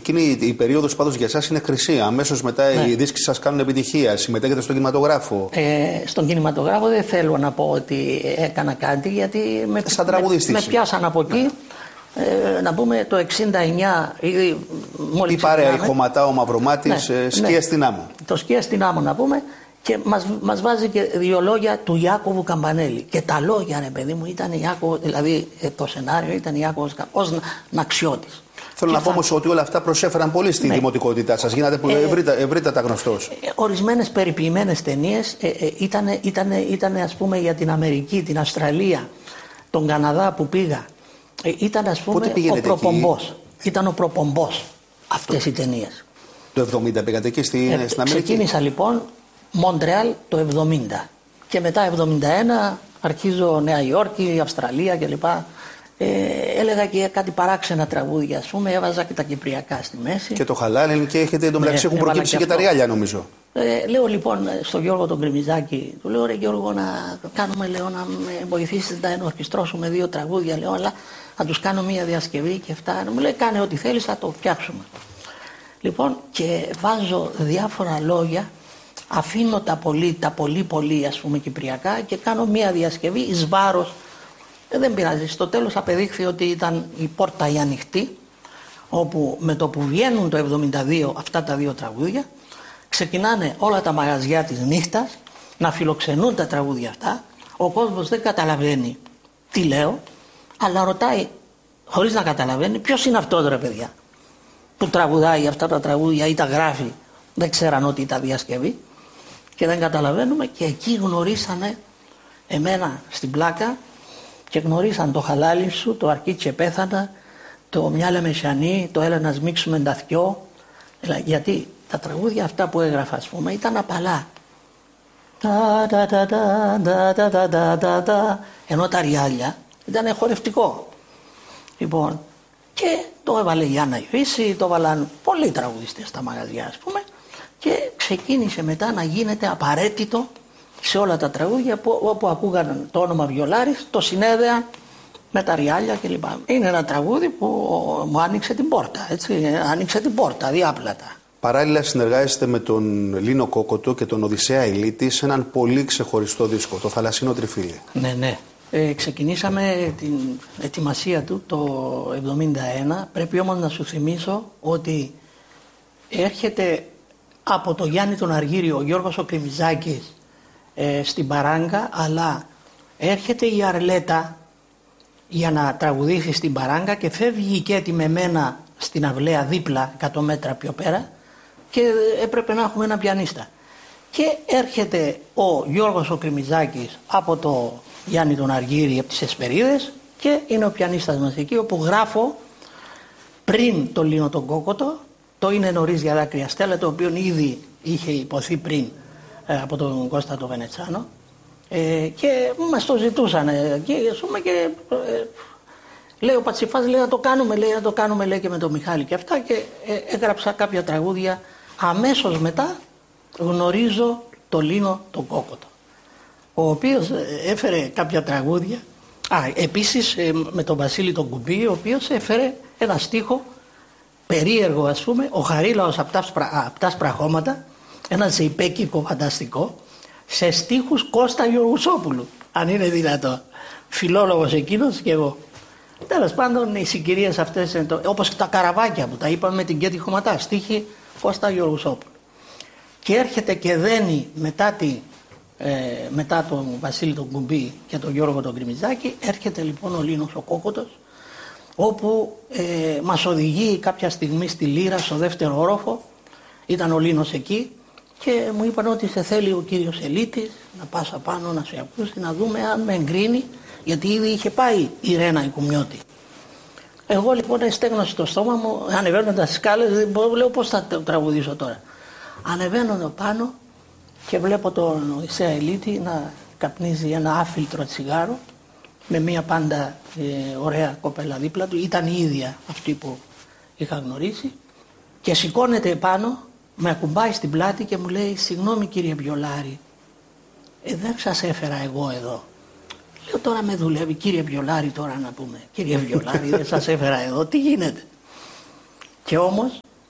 Εκείνη η περίοδος πάντως για εσάς είναι χρυσή. Αμέσως μετά οι δίσκοι σας κάνουν επιτυχία. Συμμετέχετε στον κινηματογράφο. Στον κινηματογράφο δεν θέλω να πω ότι έκανα κάτι, γιατί με πιάσαν από εκεί. Να πούμε το 69 ήδη μόλις. Η παρέα, η Χωματά, ο Μαυρομάτης, Σκία στην Άμμο. Το Σκία στην Άμμο να πούμε, και μας βάζει και δύο λόγια του Ιάκωβου Καμπανέλη. Και τα λόγια, ρε παιδί μου, ήταν Ιάκωβο, δηλαδή το σενάριο ήταν Ιάκωβος ως Ναξιώτης. Θέλω να πω όμως ότι όλα αυτά προσέφεραν πολύ στη δημοτικότητά σας. Γίνατε ευρύτατα γνωστός. Ορισμένες περιποιημένες ταινίες ήταν ας πούμε για την Αμερική, την Αυστραλία, τον Καναδά που πήγα. Ήταν ας πούμε ο προπομπός. Ήταν ο προπομπός αυτές οι ταινίες. Το 70 πήγατε εκεί στην Αμερική. Ξεκίνησα λοιπόν Μοντρεάλ το 70 και μετά 71 αρχίζω Νέα Υόρκη, Αυστραλία κλπ. Έλεγα και κάτι παράξενα τραγούδια, ας πούμε, έβαζα και τα κυπριακά στη μέση. Και το χαλάλιν, και έχετε εντωμεταξύ έχουν προκύψει και τα ριάλια, νομίζω. Λέω λοιπόν στον Γιώργο τον Γκριμιζάκη, του λέω, ρε Γιώργο, να κάνουμε, λέω, να με βοηθήσεις να ενορχιστρώσουμε 2 τραγούδια, λέω, αλλά να τους κάνω μια διασκευή και αυτά. Μου λέει, κάνε ό,τι θέλεις, θα το φτιάξουμε. Λοιπόν, και βάζω διάφορα λόγια, αφήνω τα πολύ ας πούμε κυπριακά και κάνω μια διασκευή εις βάρος. Δεν πειράζει. Στο τέλος απεδείχθη ότι ήταν η πόρτα η ανοιχτή, όπου με το που βγαίνουν το 72 αυτά τα 2 τραγούδια, ξεκινάνε όλα τα μαγαζιά της νύχτας να φιλοξενούν τα τραγούδια αυτά. Ο κόσμος δεν καταλαβαίνει τι λέω, αλλά ρωτάει χωρίς να καταλαβαίνει ποιος είναι αυτός, ρε παιδιά, που τραγουδάει αυτά τα τραγούδια ή τα γράφει. Δεν ξέραν ότι ήταν διασκευή και δεν καταλαβαίνουμε, και εκεί γνωρίσανε εμένα στην πλάκα. Και γνωρίσαν το χαλάλι σου, το αρκίτσε πέθανα, το μυάλα μεσιανή, το έλα να σμίξουμε νταθιό. Γιατί τα τραγούδια αυτά που έγραφα, ας πούμε, ήταν απαλά. Ενώ τα ριάλια ήταν χορευτικό. Λοιπόν, και το έβαλε η Άννα Ιβύση, το έβαλαν πολλοί τραγουδιστές στα μαγαζιά, ας πούμε, και ξεκίνησε μετά να γίνεται απαραίτητο σε όλα τα τραγούδια που όπου ακούγαν το όνομα Βιολάρης, το συνέδεαν με τα ριάλια κλπ. Είναι ένα τραγούδι που μου άνοιξε την πόρτα, έτσι, άνοιξε την πόρτα διάπλατα. Παράλληλα συνεργάζεστε με τον Λίνο Κόκοτο και τον Οδυσσέα Ηλίτη σε έναν πολύ ξεχωριστό δίσκο, το Θαλασσίνο Τριφύλι. Ναι. Ξεκινήσαμε την ετοιμασία του το 71. Πρέπει όμως να σου θυμίσω ότι έρχεται από το Γιάννη τον Αργύριο ο Γιώργος ο Κριμιζάκης στην παράγκα, αλλά έρχεται η Αρλέτα για να τραγουδήσει στην παράγκα και φεύγει η Κέτη με μένα στην αυλαία δίπλα 100 μέτρα πιο πέρα και έπρεπε να έχουμε ένα πιανίστα. Και έρχεται ο Γιώργος ο Κριμιζάκης από το Γιάννη τον Αργύρη από τις Εσπερίδες και είναι ο πιανίστας μας εκεί, όπου γράφω πριν το Λίνο τον Κόκοτο, το Είναι νωρίς για δάκρυα στέλα, το οποίο ήδη είχε υποθεί πριν από τον Κώστα το Βενετσάνο, και μας το ζητούσαν και, λέει ο Πατσιφάς, λέει να το κάνουμε, λέει και με τον Μιχάλη και αυτά, και έγραψα κάποια τραγούδια. Αμέσως μετά γνωρίζω το Λίνο τον Κόκοτο, ο οποίος έφερε κάποια τραγούδια. Επίσης με τον Βασίλη τον Κουμπί, ο οποίος έφερε ένα στίχο περίεργο, ας πούμε, ο Χαρίλαος απ' τα σπραχώματα, ένα ζεϊπέκικο φανταστικό, σε στίχους Κώστα Γεωργουσόπουλου, αν είναι δυνατό. Φιλόλογος εκείνος και εγώ. Τέλος πάντων, οι συγκυρίες αυτές, όπως και τα καραβάκια που τα είπαμε με την Κέτη Χωματά, στίχη Κώστα Γεωργουσόπουλου. Και έρχεται και δένει μετά τον Βασίλη τον Κουμπί και τον Γιώργο τον Κριμιζάκη, έρχεται λοιπόν ο Λίνος ο Κόκοτος, όπου μας οδηγεί κάποια στιγμή στη Λύρα, στο δεύτερο όροφο. Ήταν ο Λίνος εκεί και μου είπαν ότι σε θέλει ο κύριος Ελίτης να πας απάνω να σε ακούσει, να δούμε αν με εγκρίνει, γιατί ήδη είχε πάει η Ρένα η Κουμιώτη. Εγώ λοιπόν στέγνωσε το στόμα μου, ανεβαίνοντας τις σκάλες, λέω πώς θα τραγουδήσω τώρα. Ανεβαίνω πάνω και βλέπω τον Οδυσσέα Ηλίτη να καπνίζει ένα άφιλτρο τσιγάρο με μία πάντα ωραία κοπέλα δίπλα του, ήταν η ίδια αυτή που είχα γνωρίσει, και σηκώνεται πάνω, με ακουμπάει στην πλάτη και μου λέει, συγγνώμη κύριε Βιολάρη, δεν σας έφερα εγώ εδώ. Λέω, τώρα με δουλεύει κύριε Βιολάρη, τώρα να πούμε, κύριε Βιολάρη δεν σας έφερα εδώ, τι γίνεται? Και όμως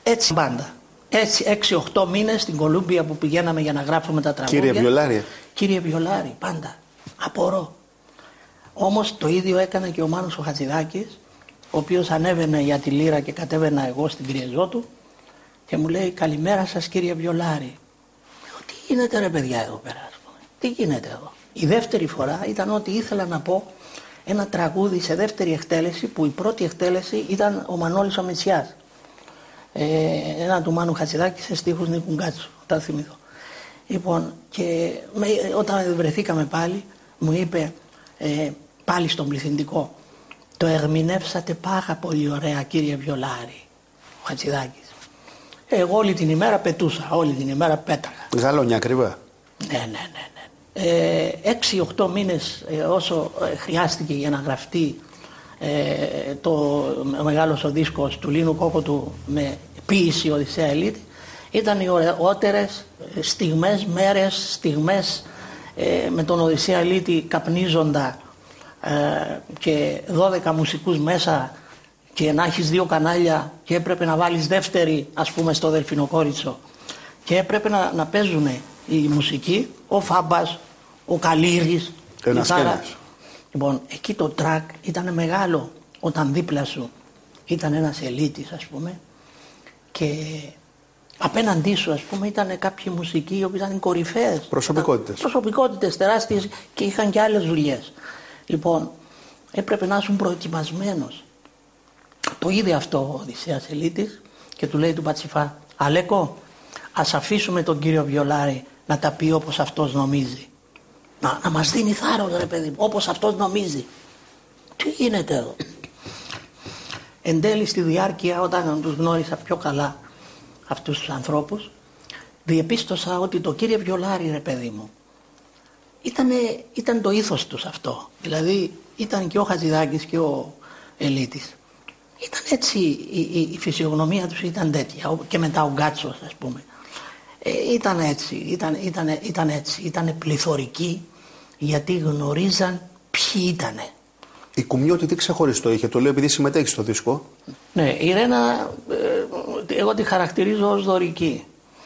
Έτσι πάντα. Έτσι 6-8 μήνες στην Κολούμπια που πηγαίναμε για να γράφουμε τα τραγούδια. Κύριε Βιολάρη. Κύριε Βιολάρη, πάντα. Απορώ. Όμως το ίδιο έκανε και ο Μάνος ο Χατζηδάκης, ο οποίος ανέβαινε για τη λύρα και κατέβαινα εγώ στην Τριεζό του και μου λέει καλημέρα σας κύριε Βιολάρη. Λέω τι γίνεται ρε παιδιά εδώ πέρα, τι γίνεται εδώ. Η δεύτερη φορά ήταν ότι ήθελα να πω ένα τραγούδι σε δεύτερη εκτέλεση που η πρώτη εκτέλεση ήταν ο Μανώλης ο Μητσιάς. Ένα του Μάνου Χατζηδάκη σε στίχους Νίκου Γκάτσου, θα θυμηθώ. Λοιπόν, και όταν βρεθήκαμε πάλι, μου είπε πάλι στον πληθυντικό, το ερμηνεύσατε πάρα πολύ ωραία κύριε Βιολάρη, ο Χατζηδάκης. Εγώ όλη την ημέρα πετούσα, όλη την ημέρα πέταγα. Γαλόνια ακριβά. Ναι. 6-8 μήνες όσο χρειάστηκε για να γραφτεί το μεγάλος ο δίσκος του Λίνου Κόκοτου με ποίηση Οδυσσέα Ελίτη, ήταν οι ωραιότερες στιγμές με τον Οδυσσέα Ελίτη καπνίζοντα και 12 μουσικούς μέσα και να έχεις 2 κανάλια και έπρεπε να βάλεις δεύτερη ας πούμε στο Δελφινοκόριτσο και έπρεπε να παίζουν η μουσική, ο Φάμπας, ο Καλύρης, ένας και ένας. Λοιπόν, εκεί το τρακ ήταν μεγάλο όταν δίπλα σου ήταν ένας ελίτης ας πούμε και απέναντί σου ας πούμε ήταν κάποιοι μουσικοί οι οποίοι ήταν κορυφαίες. Προσωπικότητες τεράστιες και είχαν και άλλες δουλειές. Λοιπόν, έπρεπε να ήσουν προετοιμασμένος. Το είδε αυτό ο Οδυσσέας Ελίτης και του λέει του Πατσιφά, Αλέκο, ας αφήσουμε τον κύριο Βιολάρη να τα πει όπως αυτός νομίζει. Να μας δίνει θάρρος ρε παιδί μου, όπως αυτός νομίζει. Τι γίνεται εδώ. Εν τέλει στη διάρκεια όταν τους γνώρισα πιο καλά αυτούς τους ανθρώπους, διεπίστωσα ότι το κύριε Βιολάρη ρε παιδί μου ήταν το ήθος τους αυτό. Δηλαδή ήταν και ο Χατζηδάκης και ο Ελίτης. Ήταν έτσι, η φυσιογνωμία τους ήταν τέτοια και μετά ο Γκάτσος ας πούμε. Ήταν έτσι, ήταν πληθωρικοί γιατί γνωρίζαν ποιοι ήτανε. Η Κουμιώτη τι ξεχωριστό είχε, το λέω επειδή συμμετέχει στο δίσκο. Ναι, η Ρένα, εγώ τη χαρακτηρίζω ως δωρική.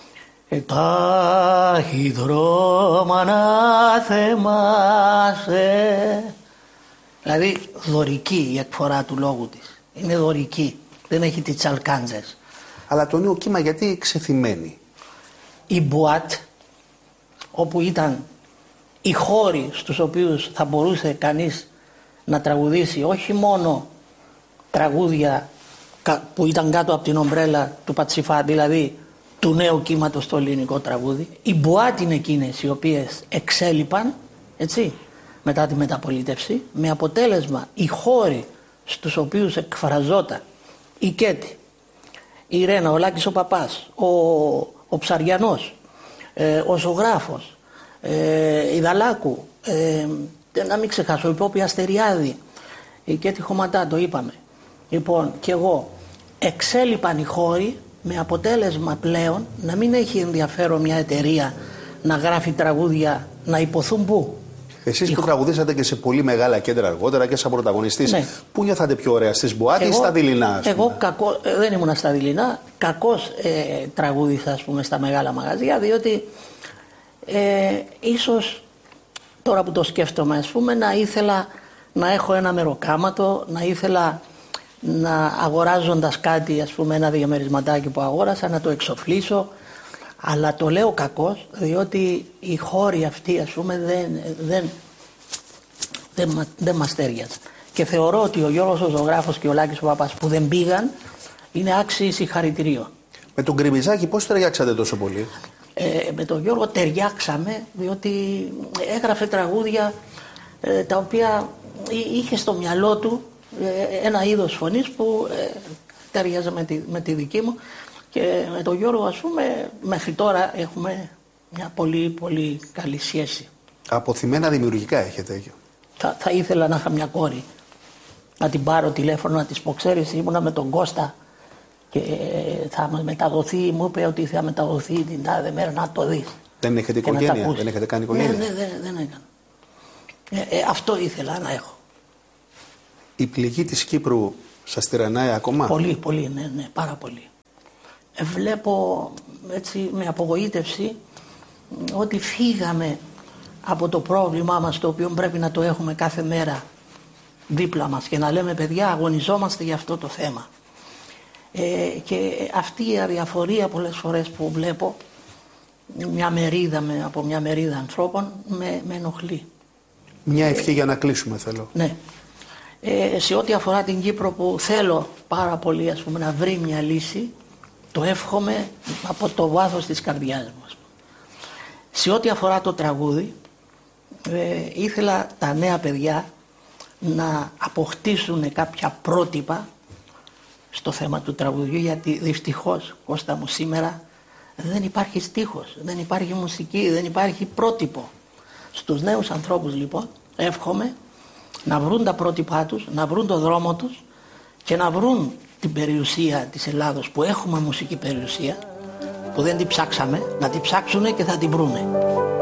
Ταχυδρόμα να θεμάσαι. Δηλαδή δωρική η εκφορά του λόγου της. Είναι δωρική, δεν έχει τις τσαλκάντζες. Αλλά το νέο κύμα γιατί ξεθυμένη. Η Μπουάτ, όπου ήταν οι χώροι στους οποίους θα μπορούσε κανείς να τραγουδήσει όχι μόνο τραγούδια που ήταν κάτω από την ομπρέλα του Πατσιφά, δηλαδή του νέου κύματος στο ελληνικό τραγούδι. Οι Μπουάτ είναι εκείνες οι οποίες εξέλιπαν, έτσι, μετά τη μεταπολίτευση, με αποτέλεσμα οι χώροι στους οποίους εκφραζόταν η Κέτη, η Ρένα, ο Λάκης ο Παπάς, ο Ψαριανός, ο Ζωγράφος, η Δαλάκου, να μην ξεχάσω, η Πόπη Αστεριάδη, η Κέτη Χωματά, το είπαμε. Λοιπόν, και εγώ, εξέλιπαν οι χώροι με αποτέλεσμα πλέον να μην έχει ενδιαφέρον μια εταιρεία να γράφει τραγούδια να υποθούν πού. Εσείς που τραγουδήσατε και σε πολύ μεγάλα κέντρα αργότερα και σαν πρωταγωνιστής, ναι. Πού νιώθατε πιο ωραία, στις Μπουάτι ή στα δειλινά? Εγώ δεν ήμουν στα δειλινά, κακώς τραγούδισα ας πούμε στα μεγάλα μαγαζιά, διότι ίσως τώρα που το σκέφτομαι ας πούμε να ήθελα να έχω ένα μεροκάματο, να ήθελα να αγοράζοντας κάτι ας πούμε ένα διαμερισματάκι που αγόρασα να το εξοφλήσω, αλλά το λέω κακώς διότι οι χώροι αυτοί ας πούμε δεν μας τέριαζαν. Και θεωρώ ότι ο Γιώργος ο Ζωγράφος και ο Λάκης ο Παπάς που δεν πήγαν είναι άξιοι συγχαρητηρίων. Με τον Γκριμιζάκη πώς ταιριάξατε τόσο πολύ? Με τον Γιώργο ταιριάξαμε διότι έγραφε τραγούδια τα οποία είχε στο μυαλό του ένα είδος φωνής που ταιριάζε με τη δική μου και με τον Γιώργο ας πούμε μέχρι τώρα έχουμε μια πολύ πολύ καλή σχέση. Αποθυμένα δημιουργικά έχετε. Θα ήθελα να είχα μια κόρη, να την πάρω τηλέφωνο να της πω, ξέρεις ήμουνα με τον Κώστα και θα μας μεταδοθεί, μου είπε ότι θα μεταδοθεί την τάδε μέρα να το δεις. Δεν έχετε οικογένεια, δεν έχετε κάνει οικογένεια? Ναι, δεν έκανα. Αυτό ήθελα να έχω. Η πληγή της Κύπρου σας τυραννάει ακόμα? Πολύ, πολύ, ναι, πάρα πολύ. βλέπω έτσι με απογοήτευση ότι φύγαμε από το πρόβλημά μας, το οποίο πρέπει να το έχουμε κάθε μέρα δίπλα μας και να λέμε παιδιά αγωνιζόμαστε για αυτό το θέμα. Και αυτή η αδιαφορία πολλές φορές που βλέπω από μια μερίδα ανθρώπων με ενοχλεί. Μια ευχή για να κλείσουμε θέλω. Ναι. Σε ό,τι αφορά την Κύπρο που θέλω πάρα πολύ να βρει μια λύση, το εύχομαι από το βάθος της καρδιάς μου. Σε ό,τι αφορά το τραγούδι, ήθελα τα νέα παιδιά να αποκτήσουν κάποια πρότυπα στο θέμα του τραγουδιού, γιατί δυστυχώς, Κώστα μου, σήμερα δεν υπάρχει στίχος, δεν υπάρχει μουσική, δεν υπάρχει πρότυπο. Στους νέους ανθρώπους λοιπόν εύχομαι να βρουν τα πρότυπά τους, να βρουν το δρόμο τους και να βρουν την περιουσία της Ελλάδος, που έχουμε μουσική περιουσία, που δεν την ψάξαμε, να την ψάξουν και θα την βρούνε.